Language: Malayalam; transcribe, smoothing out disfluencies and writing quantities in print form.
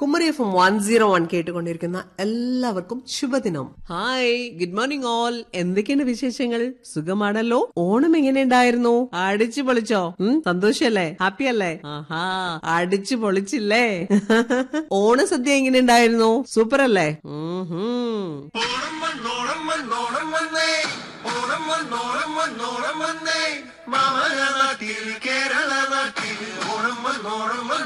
കുമരി FM 101 കേട്ടുകൊണ്ടിരിക്കുന്ന എല്ലാവർക്കും ശുഭദിനം. Hi, good morning all. എന്തൊക്കെയാണ് വിശേഷങ്ങൾ? സുഖമാണല്ലോ. ഓണം എങ്ങനെയുണ്ടായിരുന്നു? അടിച്ചു പൊളിച്ചോ? സന്തോഷല്ലേ? ഹാപ്പി അല്ലേ? ആഹാ, അടിച്ചു പൊളിച്ചില്ലേ? ഓണസദ്യ എങ്ങനെയുണ്ടായിരുന്നു? സൂപ്പർ അല്ലേ? മാമല നാട്ടിൽ കേരള നാട്ടിൽ ഓണം വന്നോണം